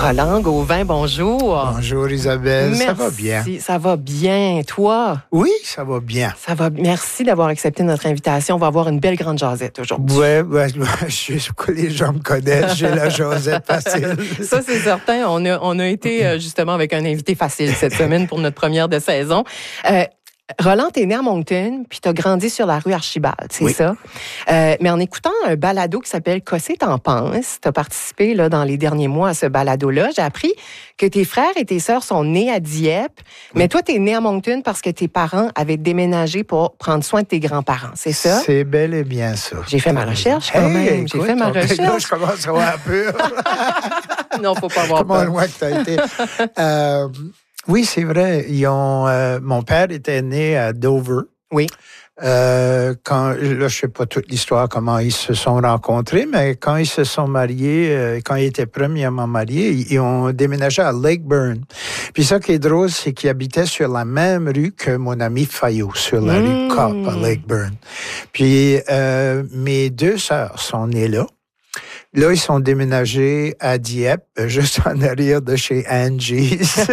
Roland Gauvin, bonjour. Bonjour Isabelle, Merci. Ça va bien? Ça va bien, toi? Oui, ça va bien. Ça va. Merci d'avoir accepté notre invitation. On va avoir une belle grande jasette aujourd'hui. Les gens me connaissent, j'ai la jasette facile. Ça, c'est certain. On a été justement avec un invité facile cette semaine pour notre première de saison. Roland, t'es né à Moncton, puis t'as grandi sur la rue Archibald, c'est oui. ça? Mais en écoutant un balado qui s'appelle « Qu'est-ce t'en penses », t'as participé là, dans les derniers mois à ce balado-là. J'ai appris que tes frères et tes sœurs sont nés à Dieppe, mais toi, t'es né à Moncton parce que tes parents avaient déménagé pour prendre soin de tes grands-parents, c'est ça? C'est bel et bien ça. J'ai fait ma recherche quand même. J'ai fait ma recherche. Là, je commence à avoir peur. Non, faut pas avoir peur. Comment loin que t'as été. Oui, c'est vrai. Mon père était né à Dover. Oui. Là, je sais pas toute l'histoire, comment ils se sont rencontrés, mais quand ils se sont mariés, quand ils étaient premièrement mariés, ils ont déménagé à Lakeburn. Puis ça qui est drôle, c'est qu'ils habitaient sur la même rue que mon ami Fayot, sur la rue Copp à Lakeburn. Puis mes deux sœurs sont nées là. Là, ils sont déménagés à Dieppe, juste en arrière de chez Angie's.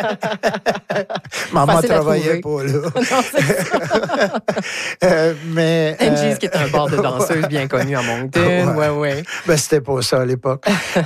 Maman travaillait pas là. Mais Angie's, qui est un bar de danseuses bien connu à Moncton. Ouais. Ben, c'était pas ça à l'époque.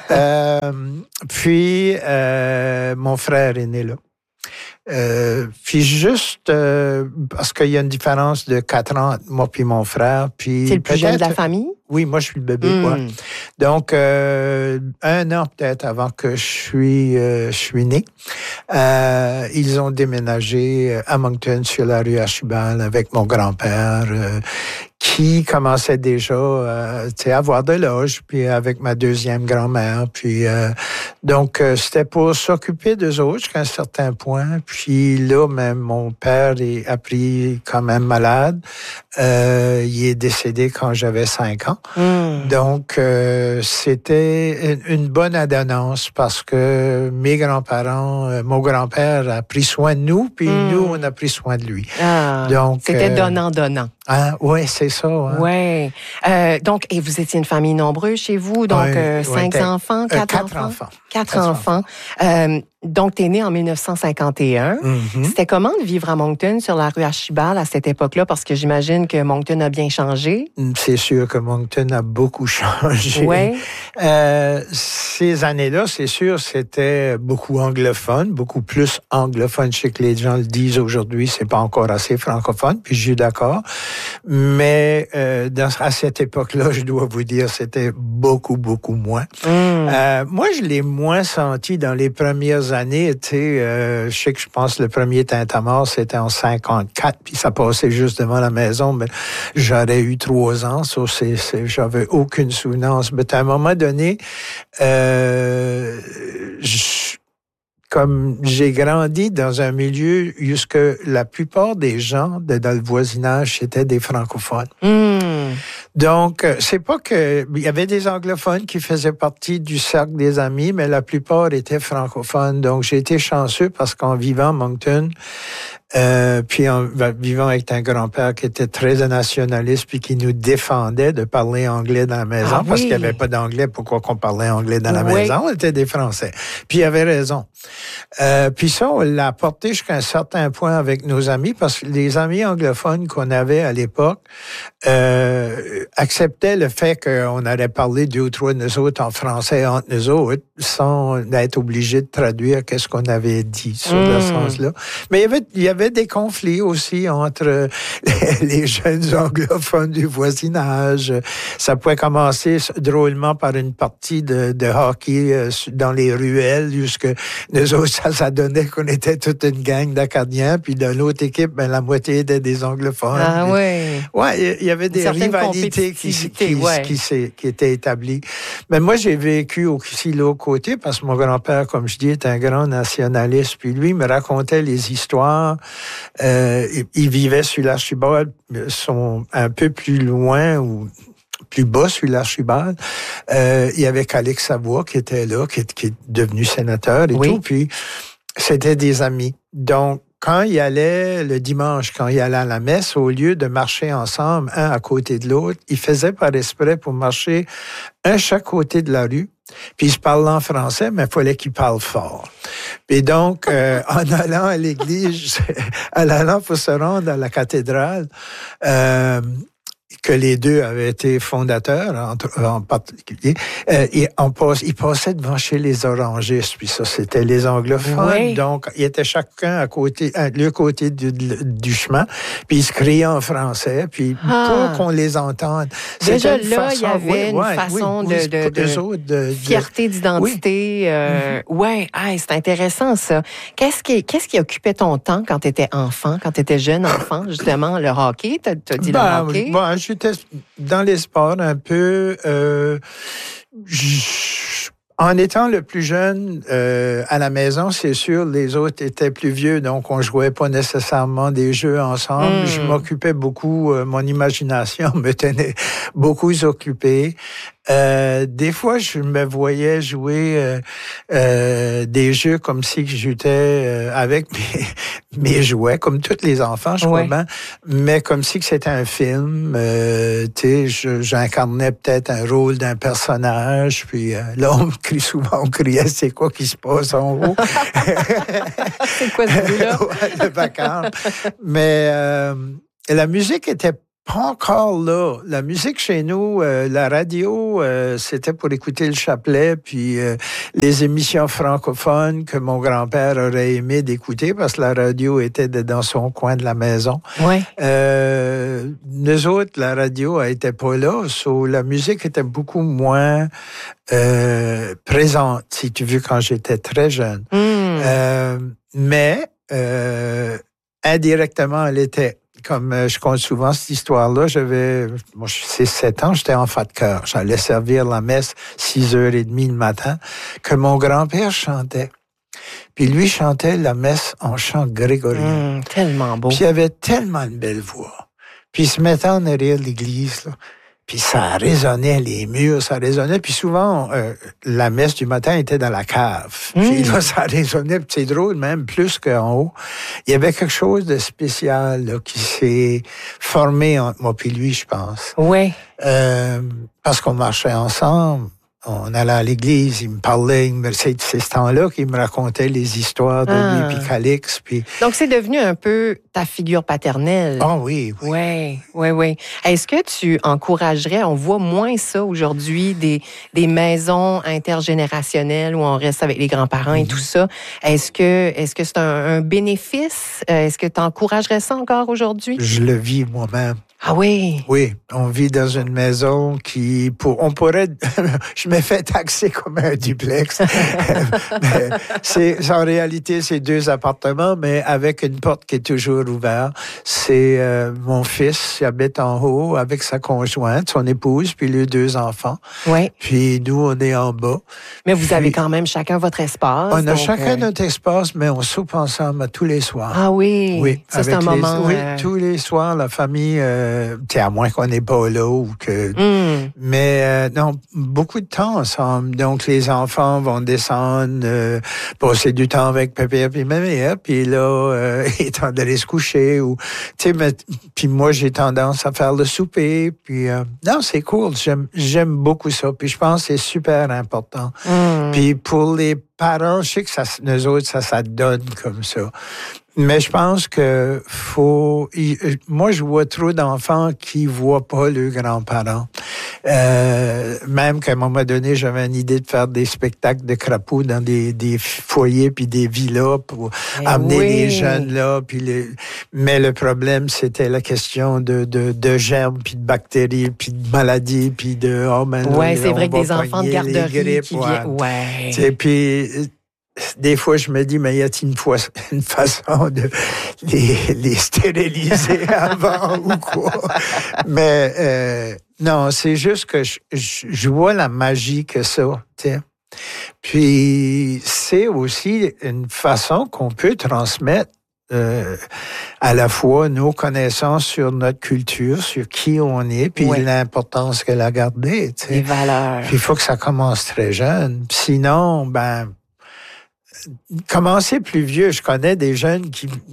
Puis, mon frère est né là. Puis juste parce qu'il y a une différence de 4 ans entre moi puis mon frère. Puis c'est le plus jeune de la famille? Oui, moi, je suis le bébé, quoi. Donc, 1 an peut-être avant que je suis né, ils ont déménagé à Moncton sur la rue Archibald avec mon grand-père qui commençait déjà à avoir de l'âge, puis avec ma deuxième grand-mère. Puis donc, c'était pour s'occuper d'eux autres jusqu'à un certain point. Puis là, même mon père a pris quand même malade. Il est décédé quand j'avais 5 ans. Donc, c'était une bonne adonnance parce que mes grands-parents, mon grand-père a pris soin de nous, puis nous, on a pris soin de lui. Donc, c'était donnant-donnant. Oui, c'est ça. Hein. Oui. Donc, et vous étiez une famille nombreuse chez vous, donc 5 enfants, 4 enfants? 4 enfants. Donc, tu es né en 1951. C'était comment de vivre à Moncton, sur la rue Archibald, à cette époque-là? Parce que j'imagine que Moncton a bien changé. C'est sûr que Moncton a beaucoup changé. Oui. Ces années-là, c'est sûr, c'était beaucoup anglophone, beaucoup plus anglophone. Je sais que les gens le disent aujourd'hui, c'est pas encore assez francophone, puis je suis d'accord. Mais à cette époque-là, je dois vous dire, c'était beaucoup, beaucoup moins. Moi, je l'ai moins senti dans les premières années. Je sais que je pense le premier Tintamarre, c'était en 54, puis ça passait juste devant la maison, mais j'aurais eu 3 ans, ça, j'avais aucune souvenance. Mais à un moment donné, comme j'ai grandi dans un milieu où la plupart des gens dans le voisinage étaient des francophones. Donc, c'est pas que il y avait des anglophones qui faisaient partie du cercle des amis, mais la plupart étaient francophones. Donc, j'ai été chanceux parce qu'en vivant à Moncton, puis en vivant avec un grand-père qui était très nationaliste puis qui nous défendait de parler anglais dans la maison parce qu'il n'y avait pas d'anglais. Pourquoi qu'on parlait anglais dans la maison? On était des Français. Puis il avait raison. Puis ça, on l'a apporté jusqu'à un certain point avec nos amis parce que les amis anglophones qu'on avait à l'époque acceptaient le fait qu'on allait parler 2 ou 3 de nous autres en français entre nous autres sans être obligés de traduire qu'est-ce qu'on avait dit sur le sens-là. Mais il y avait des conflits aussi entre les jeunes anglophones du voisinage. Ça pouvait commencer drôlement par une partie de hockey dans les ruelles, jusque nous autres, ça donnait qu'on était toute une gang d'Acadiens, puis dans l'autre équipe, la moitié étaient des anglophones. Ouais, il y avait des rivalités qui étaient établies. Mais moi, j'ai vécu aussi l'autre côté, parce que mon grand-père, comme je dis, est un grand nationaliste, puis lui, il me racontait les histoires. Il vivait sur l'Archibald, un peu plus loin, ou plus bas sur l'Archibald. Il y avait Calix Savoie qui était là, qui est devenu sénateur et tout, puis c'était des amis. Donc, quand il allait le dimanche, quand il allait à la messe, au lieu de marcher ensemble, un à côté de l'autre, il faisait par esprit pour marcher un chaque côté de la rue, Puis il parlait en français, mais il fallait qu'il parle fort. Et donc, en allant à l'église, en allant pour se rendre à la cathédrale, que les deux avaient été fondateurs, en particulier, ils passaient devant chez les orangistes, puis ça, c'était les anglophones. Oui. Donc, ils étaient chacun à l'autre côté du chemin, puis ils se criaient en français, puis pour qu'on les entende. Déjà là, il y avait une façon de fierté d'identité. Oui, c'est intéressant, ça. Qu'est-ce qui occupait ton temps quand tu étais enfant, quand tu étais jeune enfant, justement, le hockey? Tu as dit le hockey? J'étais dans les sports un peu. En étant le plus jeune à la maison, c'est sûr, les autres étaient plus vieux, donc on jouait pas nécessairement des jeux ensemble. Je m'occupais beaucoup, mon imagination me tenait beaucoup occupé. Des fois, je me voyais jouer des jeux comme si j'étais avec mes jouets, comme tous les enfants, je crois bien, mais comme si c'était un film. Tu sais, j'incarnais peut-être un rôle d'un personnage, puis là, on criait, c'est quoi qui se passe en haut? C'est quoi ce bruit-là? Le vacarme. Mais la musique était pas encore là. La musique chez nous, la radio, c'était pour écouter le chapelet, puis les émissions francophones que mon grand-père aurait aimé d'écouter parce que la radio était dans son coin de la maison. Ouais. Nous autres, la radio était pas là, la musique était beaucoup moins présente, si tu veux, quand j'étais très jeune. Mais indirectement, elle était. Comme je compte souvent cette histoire-là, c'est 7 ans, j'étais enfant de cœur. J'allais servir la messe 6h30 le matin, que mon grand-père chantait. Puis lui chantait la messe en chant grégorien. Tellement beau. Puis il avait tellement une belle voix. Puis il se mettait en arrière de l'église, là. Puis ça résonnait, les murs, ça résonnait. Puis souvent, la messe du matin était dans la cave. Puis là, ça résonnait. Puis c'est drôle, même plus qu'en haut. Il y avait quelque chose de spécial là, qui s'est formé entre moi et lui, je pense. Oui. Parce qu'on marchait ensemble. On allait à l'église, il me parlait, c'est ce temps-là qu'il me racontait les histoires de lui puis Calix. Puis... Donc, c'est devenu un peu ta figure paternelle. Ah oui. Oui. Est-ce que tu encouragerais, on voit moins ça aujourd'hui, des maisons intergénérationnelles où on reste avec les grands-parents et tout ça. Est-ce que c'est un bénéfice? Est-ce que tu encouragerais ça encore aujourd'hui? Je le vis moi-même. Ah oui? Oui, on vit dans une maison on pourrait, je me fais taxer comme un duplex. En réalité, c'est 2 appartements, mais avec une porte qui est toujours ouverte. C'est mon fils qui habite en haut avec sa conjointe, son épouse, puis les 2 enfants. Oui. Puis nous, on est en bas. Mais vous avez quand même chacun votre espace. On a chacun notre espace, mais on soupe ensemble tous les soirs. Ah oui? Oui. Ça, c'est un moment... Oui, tous les soirs, la famille... à moins qu'on n'est pas là ou que... Mais non, beaucoup de temps ensemble. Donc, les enfants vont descendre, passer du temps avec papa et maman, puis là, ils sont d'aller se coucher. Puis moi, j'ai tendance à faire le souper. Puis non, c'est cool. J'aime beaucoup ça. Puis je pense que c'est super important. Puis pour les parents, je sais que nous autres, ça donne comme ça. Mais je pense que moi, je vois trop d'enfants qui voient pas leurs grands-parents. Même qu'à un moment donné, j'avais une idée de faire des spectacles de crapauds dans des foyers puis des villas pour amener les jeunes là. Mais le problème, c'était la question de germes puis de bactéries puis de maladies puis de c'est vrai que des enfants de garderie qui viennent. Puis des fois, je me dis, mais y a-t-il une façon de les stériliser avant ou quoi? Mais non, c'est juste que je vois la magie que ça, t'sais. Puis c'est aussi une façon qu'on peut transmettre à la fois nos connaissances sur notre culture, sur qui on est, puis l'importance qu'elle a gardée. Les valeurs. Puis il faut que ça commence très jeune. Sinon, commencer plus vieux. Je connais des jeunes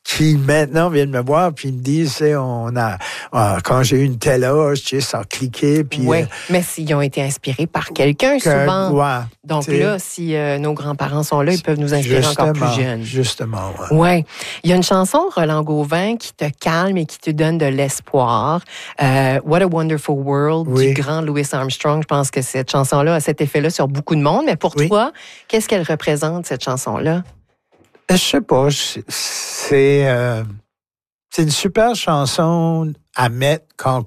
qui maintenant viennent me voir puis ils me disent, quand j'ai eu une telle âge, ça a cliqué. Oui, mais s'ils ont été inspirés par quelqu'un souvent. Ouais, donc là, si nos grands-parents sont là, ils peuvent nous inspirer encore plus jeunes. Justement, oui. Ouais. Il y a une chanson, Roland Gauvin, qui te calme et qui te donne de l'espoir. What a Wonderful World, du grand Louis Armstrong. Je pense que cette chanson-là a cet effet-là sur beaucoup de monde. Mais pour toi, qu'est-ce qu'elle représente, cette chanson-là? Je sais pas. C'est une super chanson à mettre quand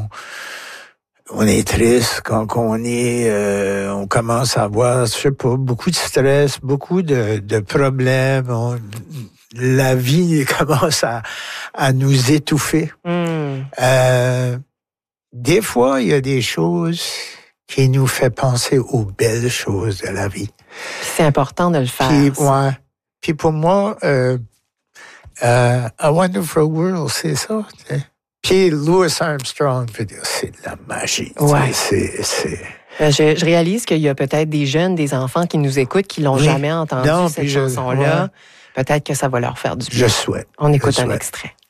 on est triste, quand on commence à avoir, je sais pas, beaucoup de stress, beaucoup de problèmes. La vie commence à nous étouffer. Des fois, il y a des choses qui nous font penser aux belles choses de la vie. C'est important de le faire. Puis pour moi, A Wonderful World, c'est ça. T'sais. Puis Louis Armstrong, c'est de la magie. Ouais. Je réalise qu'il y a peut-être des jeunes, des enfants qui nous écoutent, qui l'ont jamais entendu, cette chanson-là. Peut-être que ça va leur faire du bien. Je souhaite. On écoute un extrait.